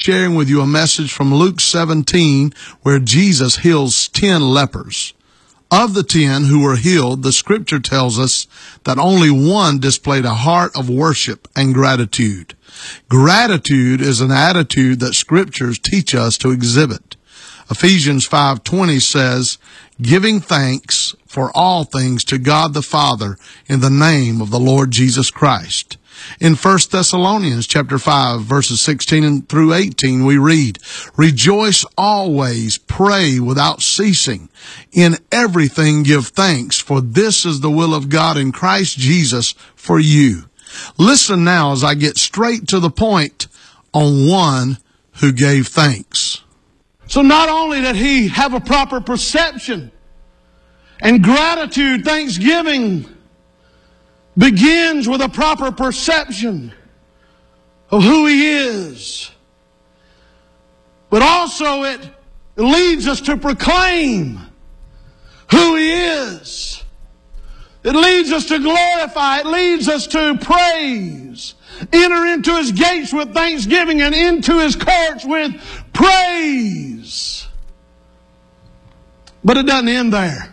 sharing with you a message from Luke 17 where Jesus heals 10 lepers. Of the 10 who were healed, the scripture tells us that only one displayed a heart of worship and gratitude. Gratitude is an attitude that scriptures teach us to exhibit. Ephesians 5:20 says, giving thanks for all things to God the Father in the name of the Lord Jesus Christ. In 1 Thessalonians chapter 5, verses 16 through 18, we read, rejoice always, pray without ceasing. In everything give thanks, for this is the will of God in Christ Jesus for you. Listen now as I get straight to the point on one who gave thanks. So not only did he have a proper perception and gratitude, thanksgiving begins with a proper perception of who he is. But also it leads us to proclaim who he is. It leads us to glorify. It leads us to praise. Enter into his gates with thanksgiving and into his courts with praise. But it doesn't end there.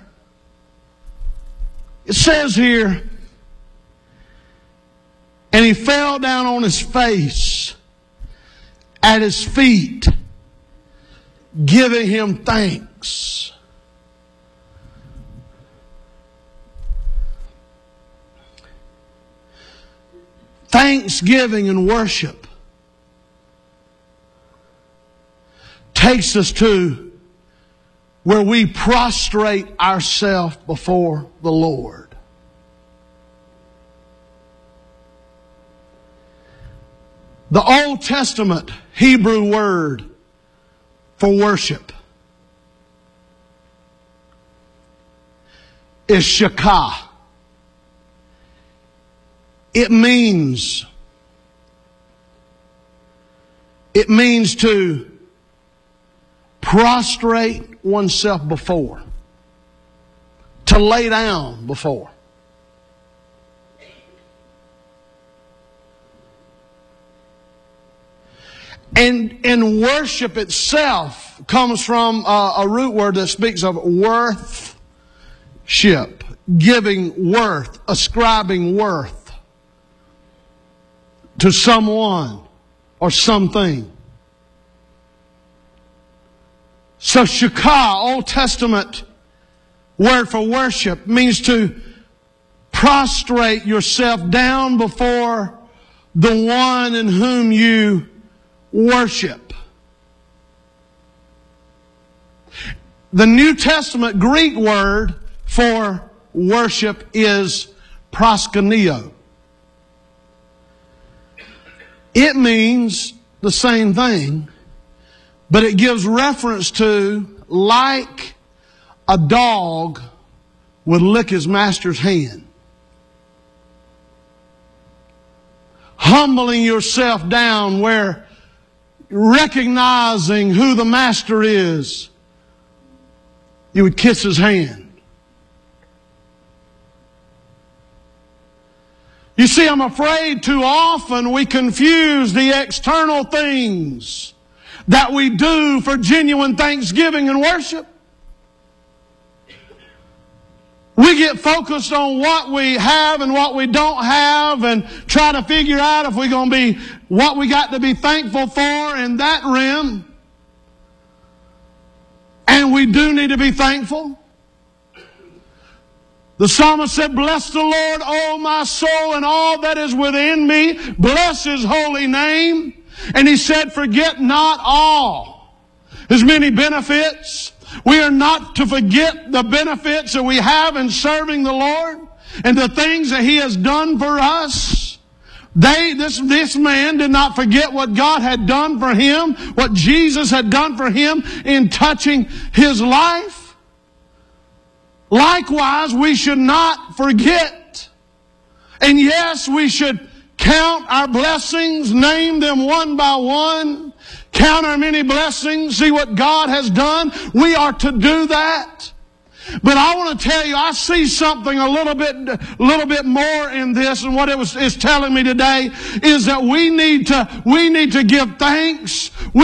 It says here, and he fell down on his face at his feet, giving him thanks. Thanksgiving and worship takes us to where we prostrate ourselves before the Lord. The Old Testament Hebrew word for worship is shakah. It means to prostrate oneself before, to lay down before. And worship itself comes from a root word that speaks of worthship, giving worth, ascribing worth to someone or something. So shakah, Old Testament word for worship, means to prostrate yourself down before the one in whom you worship. The New Testament Greek word for worship is proskuneo. It means the same thing, but it gives reference to like a dog would lick his master's hand. Humbling yourself down where recognizing who the master is, you would kiss his hand. You see, I'm afraid too often we confuse the external things that we do for genuine thanksgiving and worship. We get focused on what we have and what we don't have and try to figure out if we're going to be what we got to be thankful for in that realm. And we do need to be thankful. The psalmist said, bless the Lord, O my soul, and all that is within me. Bless his holy name. And he said, forget not all his many benefits. We are not to forget the benefits that we have in serving the Lord and the things that he has done for us. This man did not forget what God had done for him, what Jesus had done for him in touching his life. Likewise, we should not forget. And yes, we should count our blessings, name them one by one, count our many blessings, see what God has done. We are to do that. But I want to tell you, I see something a little bit more in this, and what is telling me today is that we need to give thanks.